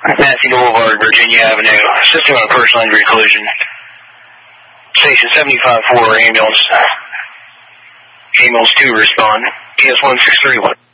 Matthew Boulevard, Virginia Avenue. Assisting on a personal injury collision. Station 75-4 ambulance. Ambulance 2 respond. PS 1631.